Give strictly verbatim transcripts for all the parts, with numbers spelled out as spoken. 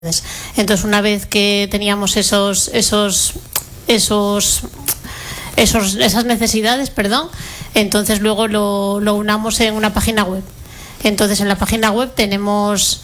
Entonces, una vez que teníamos esos, esos, esos, esos, esas necesidades, perdón, entonces luego lo, lo unamos en una página web. Entonces, en la página web tenemos,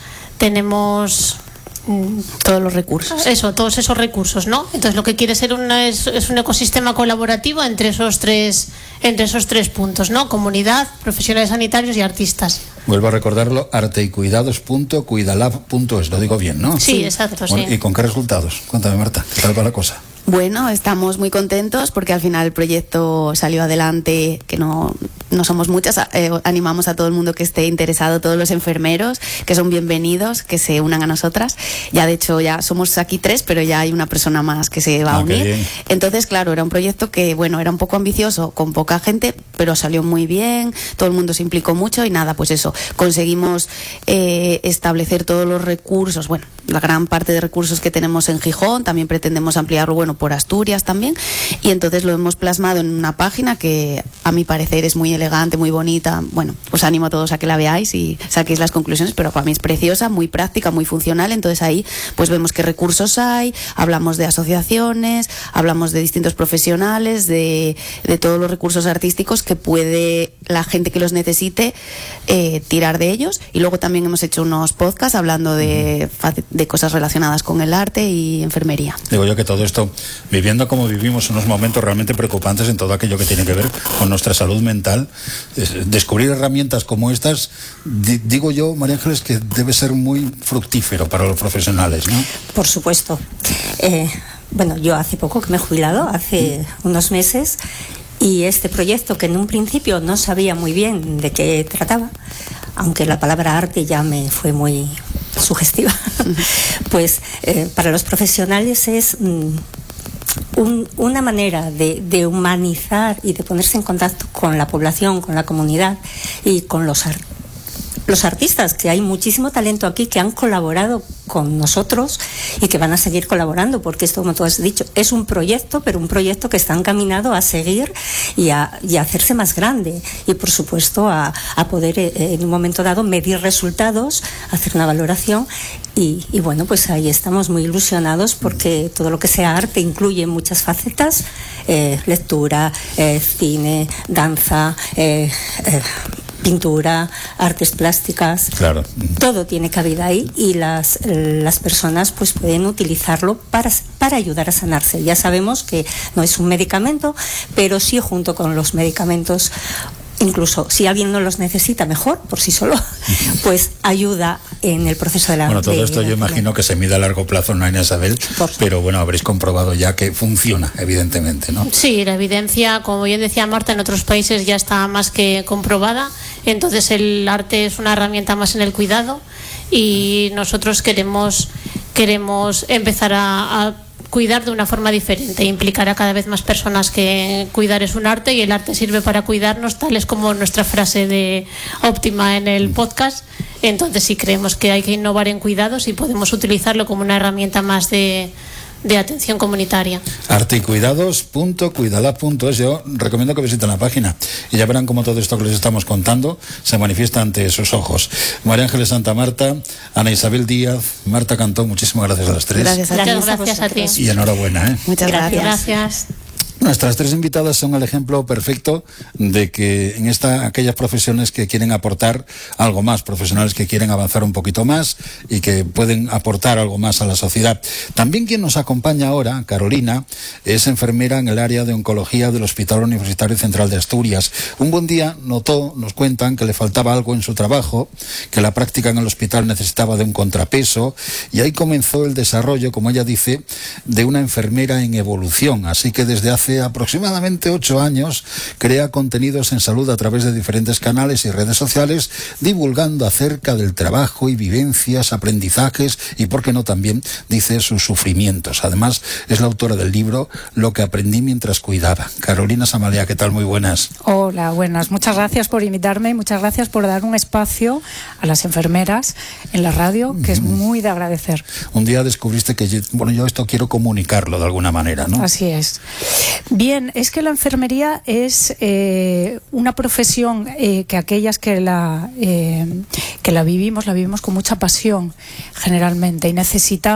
tenemos todos los recursos. Eso, todos esos recursos, ¿no? Entonces, lo que quiere ser una, es, es un ecosistema colaborativo entre esos tres, entre esos tres puntos, ¿no? Comunidad, profesionales sanitarios y artistas. Vuelvo a recordarlo, arteycuidados punto cuidalab punto es, lo digo bien, ¿no? Sí, sí. Exacto, bueno, sí. ¿Y con qué resultados? Cuéntame, Marta, ¿qué tal va la cosa? Bueno, estamos muy contentos porque al final el proyecto salió adelante, que no, no somos muchas, eh, animamos a todo el mundo que esté interesado, todos los enfermeros, que son bienvenidos, que se unan a nosotras. Ya de hecho ya somos aquí tres, pero ya hay una persona más que se va ah, a unir. Entonces, claro, era un proyecto que, bueno, era un poco ambicioso, con poca gente, pero salió muy bien, todo el mundo se implicó mucho y nada, pues eso, conseguimos eh, establecer todos los recursos, bueno, la gran parte de recursos que tenemos en Gijón, también pretendemos ampliarlo, bueno, por Asturias también, y entonces lo hemos plasmado en una página que a mi parecer es muy elegante, muy bonita. Bueno, os animo a todos a que la veáis y saquéis las conclusiones, pero para mí es preciosa, muy práctica, muy funcional. Entonces ahí pues vemos qué recursos hay, hablamos de asociaciones, hablamos de distintos profesionales, de, de todos los recursos artísticos que puede la gente que los necesite eh, tirar de ellos, y luego también hemos hecho unos podcasts hablando de, de cosas relacionadas con el arte y enfermería. Digo yo que todo esto, viviendo como vivimos unos momentos realmente preocupantes en todo aquello que tiene que ver con nuestra salud mental, descubrir herramientas como estas, digo yo, María Ángeles, que debe ser muy fructífero para los profesionales, ¿no? Por supuesto. Eh, bueno, yo hace poco que me he jubilado, hace unos meses, y este proyecto, que en un principio no sabía muy bien de qué trataba, aunque la palabra arte ya me fue muy sugestiva, pues eh, para los profesionales es mm, un, una manera de, de humanizar y de ponerse en contacto con la población, con la comunidad y con los artistas. Los artistas, que hay muchísimo talento aquí, que han colaborado con nosotros y que van a seguir colaborando, porque esto, como tú has dicho, es un proyecto, pero un proyecto que está encaminado a seguir y a, y a hacerse más grande, y por supuesto a, a poder eh, en un momento dado medir resultados, hacer una valoración, y, y bueno, pues ahí estamos muy ilusionados, porque todo lo que sea arte incluye muchas facetas, eh, lectura, eh, cine, danza, eh, eh, pintura, artes plásticas, claro. Todo tiene cabida ahí, y las, las personas pues pueden utilizarlo para, para ayudar a sanarse. Ya sabemos que no es un medicamento, pero sí, junto con los medicamentos, incluso si alguien no los necesita mejor por sí solo, pues ayuda en el proceso de la... Bueno, todo de, esto de yo imagino que se mide a largo plazo, no, Ana Isabel, pero bueno, habréis comprobado ya que funciona, evidentemente, ¿no? Sí, la evidencia, como bien decía Marta, en otros países ya está más que comprobada. Entonces el arte es una herramienta más en el cuidado, y nosotros queremos, queremos empezar a, a cuidar de una forma diferente, implicar a cada vez más personas que cuidar es un arte, y el arte sirve para cuidarnos, tal es como nuestra frase de óptima en el podcast. Entonces sí creemos que hay que innovar en cuidados y podemos utilizarlo como una herramienta más de, de atención comunitaria. arteycuidados punto cuidalab punto es. Yo recomiendo que visiten la página y ya verán cómo todo esto que les estamos contando se manifiesta ante sus ojos. María Ángeles Santa Marta, Ana Isabel Díaz, Marta Cantó, muchísimas gracias a las tres. Gracias a ti. Gracias, gracias a ti. Y enhorabuena, ¿eh? Muchas gracias. Gracias. Nuestras tres invitadas son el ejemplo perfecto de que en esta, aquellas profesiones que quieren aportar algo más, profesionales que quieren avanzar un poquito más y que pueden aportar algo más a la sociedad. También quien nos acompaña ahora, Carolina, es enfermera en el área de oncología del Hospital Universitario Central de Asturias. Un buen día notó, nos cuentan, que le faltaba algo en su trabajo, que la práctica en el hospital necesitaba de un contrapeso, y ahí comenzó el desarrollo, como ella dice, de una enfermera en evolución. Así que desde hace aproximadamente ocho años crea contenidos en salud a través de diferentes canales y redes sociales, divulgando acerca del trabajo y vivencias, aprendizajes y, por qué no, también dice sus sufrimientos. Además, es la autora del libro Lo que aprendí mientras cuidaba. Carolina Samalea, ¿qué tal? Muy buenas. Hola, buenas. Muchas gracias por invitarme y muchas gracias por dar un espacio a las enfermeras en la radio, que es muy de agradecer. Un día descubriste que, bueno, yo esto quiero comunicarlo de alguna manera, ¿no? Así es. Bien, es que la enfermería es eh, una profesión eh, que aquellas que la, eh, que la vivimos, la vivimos con mucha pasión generalmente y necesitamos